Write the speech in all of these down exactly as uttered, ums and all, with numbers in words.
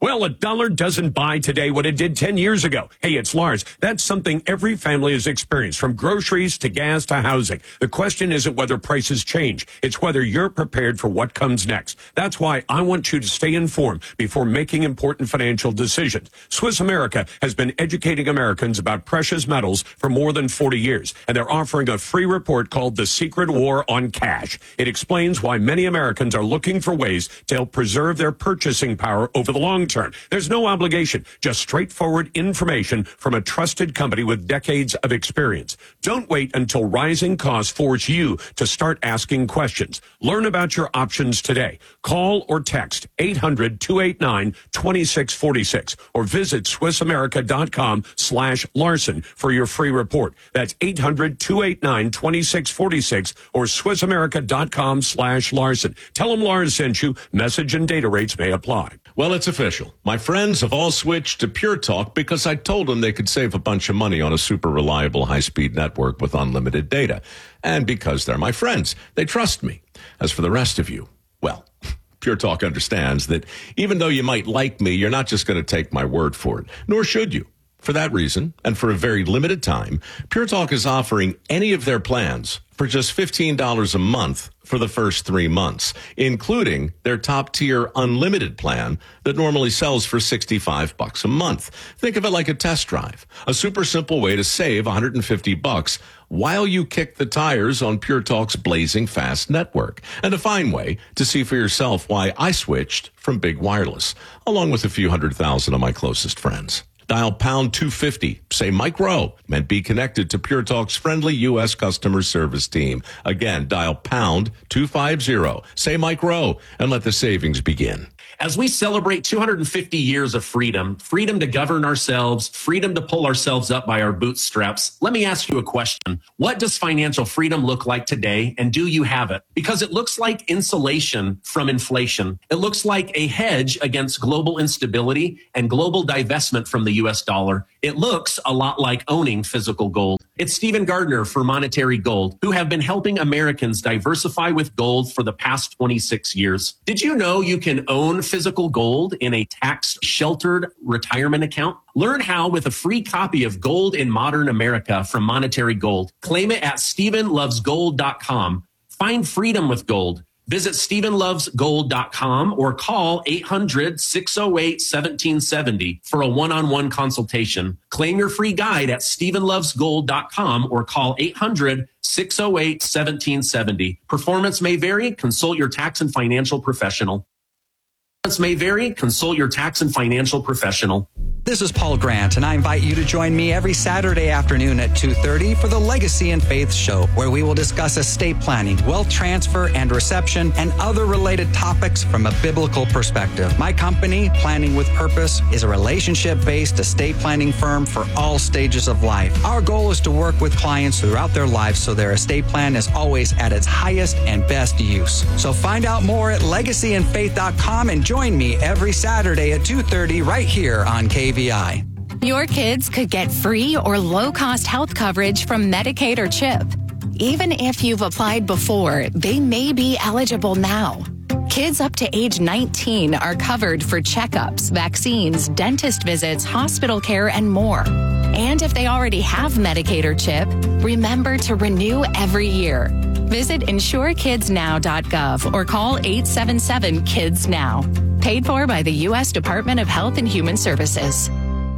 Well, a dollar doesn't buy today what it did ten years ago. Hey, it's Lars. That's something every family has experienced, from groceries to gas to housing. The question isn't whether prices change. It's whether you're prepared for what comes next. That's why I want you to stay informed before making important financial decisions. Swiss America has been educating Americans about precious metals for more than forty years, and they're offering a free report called The Secret War on Cash. It explains why many Americans are looking for ways to help preserve their purchasing power over the long term. There's no obligation, just straightforward information from a trusted company with decades of experience. Don't wait until rising costs force you to start asking questions. Learn about your options today. Call or text eight hundred, two eight nine, two six four six or visit swissamerica.com slash Larson for your free report. That's eight hundred, two eight nine, two six four six or swissamerica.com slash Larson. Tell them Lars sent you. Message and data rates may apply. Well, it's official. My friends have all switched to Pure Talk because I told them they could save a bunch of money on a super reliable high-speed network with unlimited data. And because they're my friends, they trust me. As for the rest of you, well, Pure Talk understands that even though you might like me, you're not just going to take my word for it, nor should you. For that reason, and for a very limited time, Pure Talk is offering any of their plans for just fifteen dollars a month for the first three months, including their top-tier unlimited plan that normally sells for sixty-five bucks a month. Think of it like a test drive, a super simple way to save one hundred fifty bucks while you kick the tires on Pure Talk's blazing fast network, and a fine way to see for yourself why I switched from Big Wireless, along with a few hundred thousand of my closest friends. Dial pound two fifty, say Mike Rowe, and be connected to Pure Talk's friendly U S customer service team. Again, dial pound two fifty, say Mike Rowe, and let the savings begin. As we celebrate two hundred fifty years of freedom, freedom to govern ourselves, freedom to pull ourselves up by our bootstraps, let me ask you a question. What does financial freedom look like today, and do you have it? Because it looks like insulation from inflation. It looks like a hedge against global instability and global divestment from the U S dollar. It looks a lot like owning physical gold. It's Stephen Gardner for Monetary Gold, who have been helping Americans diversify with gold for the past twenty-six years. Did you know you can own physical gold in a tax-sheltered retirement account? Learn how with a free copy of Gold in Modern America from Monetary Gold. Claim it at stephen loves gold dot com. Find freedom with gold. Visit stephen loves gold dot com or call eight hundred, six oh eight, one seven seven oh for a one-on-one consultation. Claim your free guide at stephen loves gold dot com or call eight hundred, six oh eight, one seven seven oh. Performance may vary. Consult your tax and financial professional. Performance may vary. Consult your tax and financial professional. This is Paul Grant, and I invite you to join me every Saturday afternoon at two thirty for the Legacy and Faith Show, where we will discuss estate planning, wealth transfer and reception, and other related topics from a biblical perspective. My company, Planning with Purpose, is a relationship-based estate planning firm for all stages of life. Our goal is to work with clients throughout their lives so their estate plan is always at its highest and best use. So find out more at legacy and faith dot com and join me every Saturday at two thirty right here on K V I. Your kids could get free or low-cost health coverage from Medicaid or CHIP. Even if you've applied before, they may be eligible now. Kids up to age nineteen are covered for checkups, vaccines, dentist visits, hospital care, and more. And if they already have Medicaid or CHIP, remember to renew every year. Visit insure kids now dot gov or call eight seven seven kids now. Paid for by the U S Department of Health and Human Services.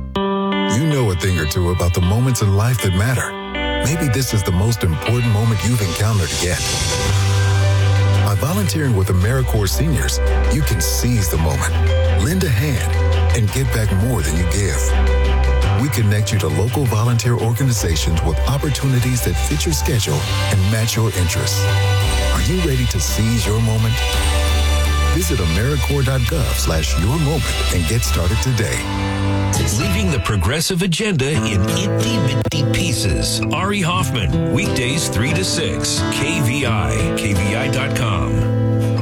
You know a thing or two about the moments in life that matter. Maybe this is the most important moment you've encountered yet. By volunteering with AmeriCorps Seniors, you can seize the moment, lend a hand, and get back more than you give. We connect you to local volunteer organizations with opportunities that fit your schedule and match your interests. Are you ready to seize your moment? Visit AmeriCorps dot gov slash your moment and get started today. Leaving the progressive agenda in itty-bitty pieces. Ari Hoffman, weekdays three to six, K V I, K V I dot com.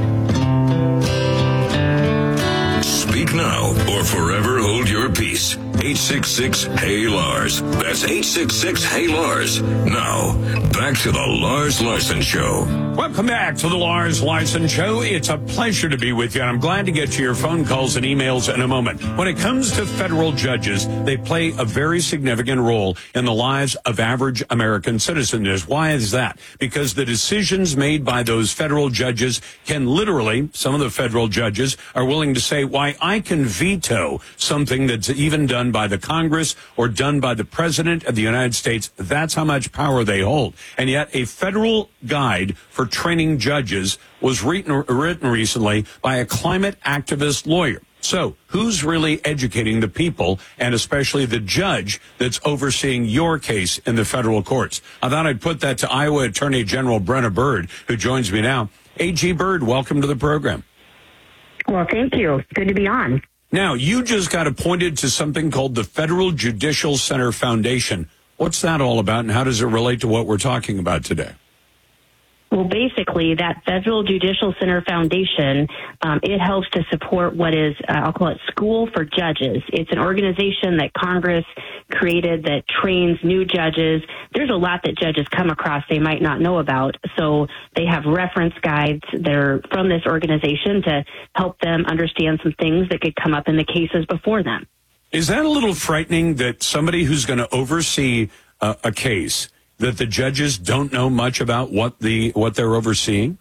Speak now or forever hold your peace. eight six six, H E Y, Lars. That's eight six six, H E Y, Lars. Now, back to the Lars Larson Show. Welcome back to the Lars Larson Show. It's a pleasure to be with you, and I'm glad to get to your phone calls and emails in a moment. When it comes to federal judges, they play a very significant role in the lives of average American citizens. Why is that? Because the decisions made by those federal judges can literally, some of the federal judges are willing to say, why, I can veto something that's even done by the Congress or done by the President of the United States. That's how much power they hold. And yet a federal guide for training judges was written, written recently by a climate activist lawyer. So who's really educating the people, and especially the judge that's overseeing your case in the federal courts? I thought I'd put that to Iowa Attorney General Brenna Bird, who joins me now. A G Bird, welcome to the program. Well, thank you. Good to be on. Now, you just got appointed to something called the Federal Judicial Center Foundation. What's that all about, and how does it relate to what we're talking about today? Well, basically, that Federal Judicial Center Foundation, um, it helps to support what is, uh, I'll call it School for Judges. It's an organization that Congress created that trains new judges. There's a lot that judges come across they might not know about. So they have reference guides that are from this organization to help them understand some things that could come up in the cases before them. Is that a little frightening that somebody who's going to oversee uh, a case, that the judges don't know much about what the what they're overseeing?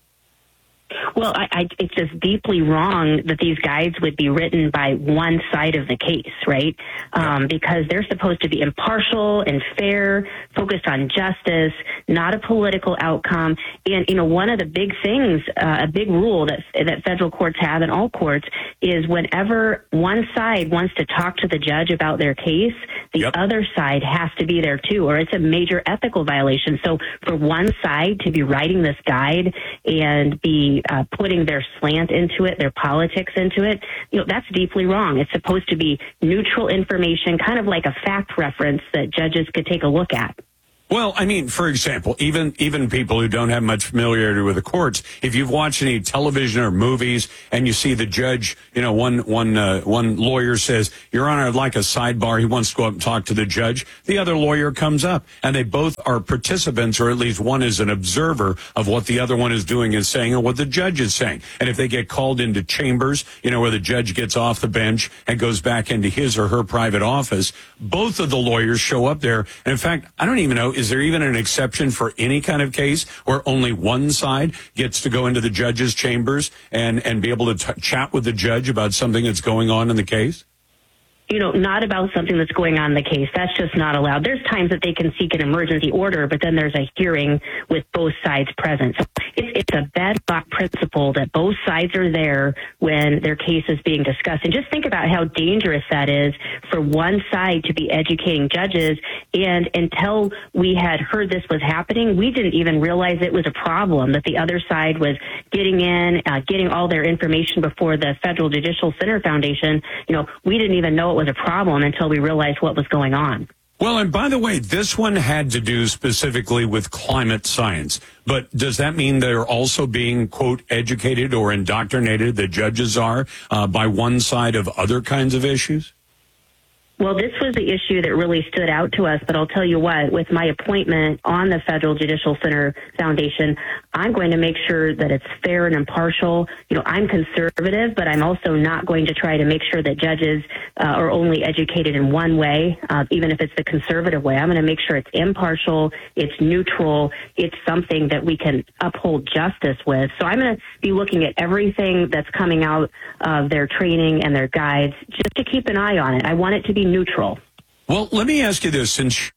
Well, I, I, it's just deeply wrong that these guides would be written by one side of the case, right? Um, because they're supposed to be impartial and fair, focused on justice, not a political outcome. And, you know, one of the big things, uh, a big rule that that federal courts have and all courts is whenever one side wants to talk to the judge about their case, the yep. other side has to be there too, or it's a major ethical violation. So for one side to be writing this guide and be uh, putting their slant into it, their politics into it, you know, that's deeply wrong. It's supposed to be neutral information, kind of like a fact reference that judges could take a look at. Well, I mean, for example, even even people who don't have much familiarity with the courts, if you've watched any television or movies and you see the judge, you know, one one uh, one lawyer says, Your Honor, I'd like a sidebar. He wants to go up and talk to the judge. The other lawyer comes up, and they both are participants, or at least one is an observer of what the other one is doing and saying, or what the judge is saying. And if they get called into chambers, you know, where the judge gets off the bench and goes back into his or her private office, both of the lawyers show up there. And in fact, I don't even know, is there even an exception for any kind of case where only one side gets to go into the judge's chambers and, and be able to t- chat with the judge about something that's going on in the case? You know, not about something that's going on in the case. That's just not allowed. There's times that they can seek an emergency order, but then there's a hearing with both sides present. So it's, it's a bedrock principle that both sides are there when their case is being discussed. And just think about how dangerous that is for one side to be educating judges. And until we had heard this was happening, we didn't even realize it was a problem, that the other side was getting in, uh, getting all their information before the Federal Judicial Center Foundation. You know, we didn't even know it was a problem until we realized what was going on. Well, and by the way, this one had to do specifically with climate science. But does that mean they're also being, quote, educated or indoctrinated, the judges are, uh, by one side of other kinds of issues? Well, this was the issue that really stood out to us, but I'll tell you what, with my appointment on the Federal Judicial Center Foundation, I'm going to make sure that it's fair and impartial. You know, I'm conservative, but I'm also not going to try to make sure that judges uh, are only educated in one way, uh, even if it's the conservative way. I'm going to make sure it's impartial, it's neutral, it's something that we can uphold justice with. So I'm going to be looking at everything that's coming out of their training and their guides just to keep an eye on it. I want it to be neutral. Well, let me ask you this. Since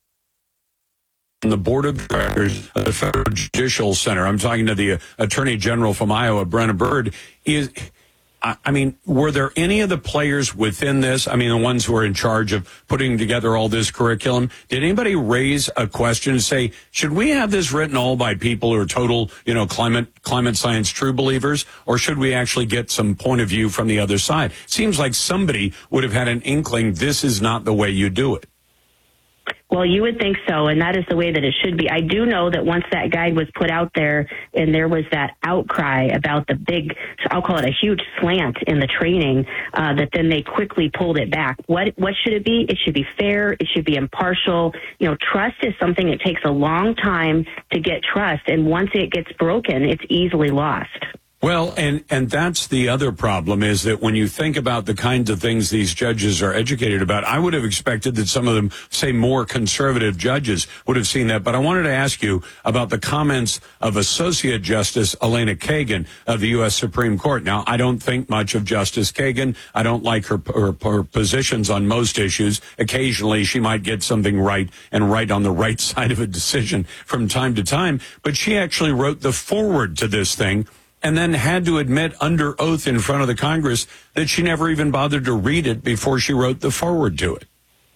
the board of directors of the Federal Judicial Center, I'm talking to the Attorney General from Iowa, Brenna Bird, is, I mean, were there any of the players within this, I mean, the ones who are in charge of putting together all this curriculum, did anybody raise a question and say, should we have this written all by people who are total, you know, climate climate science true believers, or should we actually get some point of view from the other side? Seems like somebody would have had an inkling this is not the way you do it. Well, you would think so, and that is the way that it should be. I do know that once that guide was put out there and there was that outcry about the big, I'll call it a huge slant in the training, uh, that then they quickly pulled it back. What what should it be? It should be fair. It should be impartial. You know, trust is something that takes a long time to get trust, and once it gets broken, it's easily lost. Well, and, and that's the other problem is that when you think about the kinds of things these judges are educated about, I would have expected that some of them, say, more conservative judges would have seen that. But I wanted to ask you about the comments of Associate Justice Elena Kagan of the U S Supreme Court. Now, I don't think much of Justice Kagan. I don't like her, her, her positions on most issues. Occasionally, she might get something right and right on the right side of a decision from time to time. But she actually wrote the foreword to this thing, and then had to admit under oath in front of the Congress that she never even bothered to read it before she wrote the foreword to it.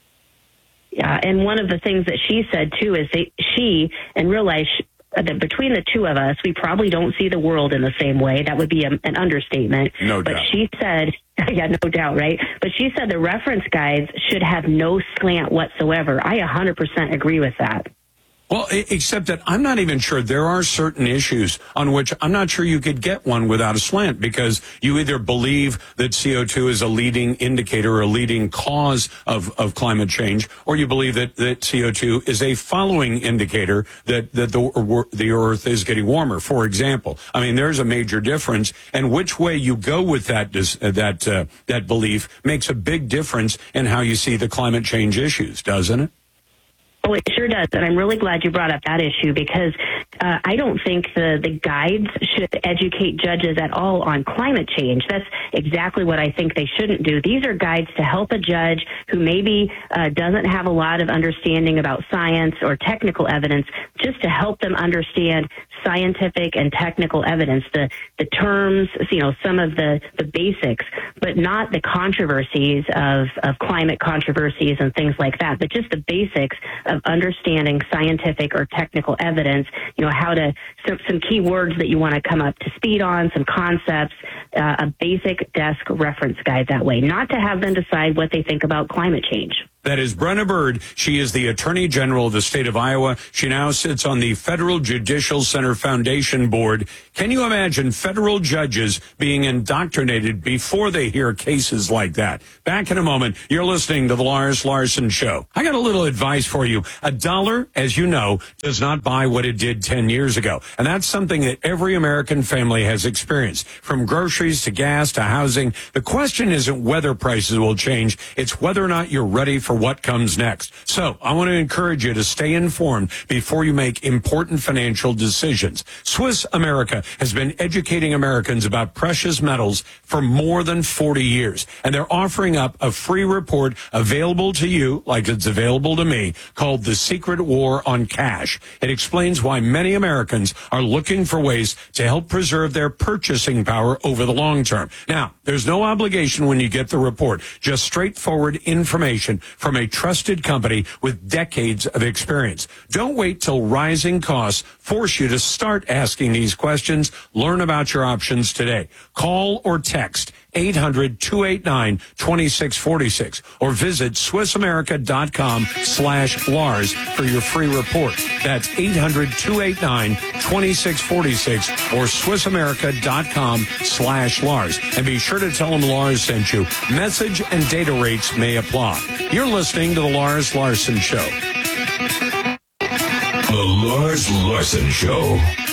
Yeah, and one of the things that she said, too, is that she, and realize that between the two of us, we probably don't see the world in the same way. That would be a, an understatement. No but doubt. But she said, yeah, no doubt, right? But she said the reference guides should have no slant whatsoever. I one hundred percent agree with that. Well, except that I'm not even sure there are certain issues on which I'm not sure you could get one without a slant, because you either believe that C O two is a leading indicator or a leading cause of, of climate change, or you believe that, that C O two is a following indicator that, that the, the Earth is getting warmer, for example. I mean, there's a major difference, and which way you go with that, that, uh, that belief makes a big difference in how you see the climate change issues, doesn't it? Oh, it sure does, and I'm really glad you brought up that issue, because uh, I don't think the, the guides should educate judges at all on climate change. That's exactly what I think they shouldn't do. These are guides to help a judge who maybe uh, doesn't have a lot of understanding about science or technical evidence, just to help them understand scientific and technical evidence, the, the terms, you know, some of the, the basics, but not the controversies of, of climate controversies and things like that, but just the basics of understanding scientific or technical evidence, you know, how to, some, some key words that you want to come up to speed on, some concepts, uh, a basic desk reference guide that way, not to have them decide what they think about climate change. That is Brenna Bird. She is the Attorney General of the state of Iowa. She now sits on the Federal Judicial Center Foundation Board. Can you imagine federal judges being indoctrinated before they hear cases like that? Back in a moment, you're listening to the Lars Larson Show. I got a little advice for you. A dollar, as you know, does not buy what it did ten years ago. And that's something that every American family has experienced, from groceries to gas to housing. The question isn't whether prices will change. It's whether or not you're ready for what comes next. So I want to encourage you to stay informed before you make important financial decisions. Swiss America has been educating Americans about precious metals for more than forty years, and they're offering up a free report available to you, like it's available to me, called The Secret War on Cash. It explains why many Americans are looking for ways to help preserve their purchasing power over the long term. Now, there's no obligation when you get the report, just straightforward information from a trusted company with decades of experience. Don't wait till rising costs force you to start asking these questions. Learn about your options today. Call or text eight hundred, two eight nine, two six four six or visit SwissAmerica.com slash Lars for your free report. That's eight hundred, two eight nine, two six four six or SwissAmerica.com slash Lars. And be sure to tell them Lars sent you. Message and data rates may apply. You're listening to the Lars Larson Show. The Lars Larson Show.